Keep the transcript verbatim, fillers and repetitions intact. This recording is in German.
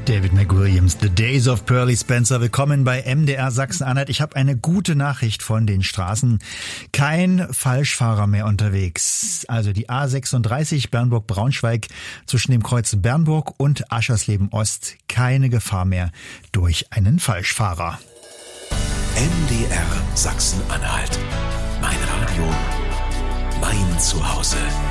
David McWilliams, The Days of Pearly Spencer. Willkommen bei M D R Sachsen-Anhalt. Ich habe eine gute Nachricht von den Straßen. Kein Falschfahrer mehr unterwegs. Also die A sechsunddreißig Bernburg-Braunschweig zwischen dem Kreuz Bernburg und Aschersleben-Ost. Keine Gefahr mehr durch einen Falschfahrer. M D R Sachsen-Anhalt. Mein Radio, mein Zuhause.